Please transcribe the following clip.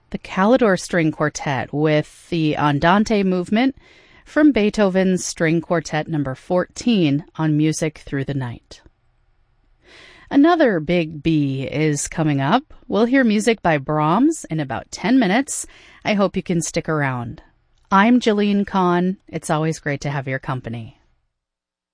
the Calidore String Quartet with the Andante movement from Beethoven's String Quartet No. 14 on Music Through the Night. Another big B is coming up. We'll hear music by Brahms in about 10 minutes. I hope you can stick around. I'm Jalene Kahn. It's always great to have your company.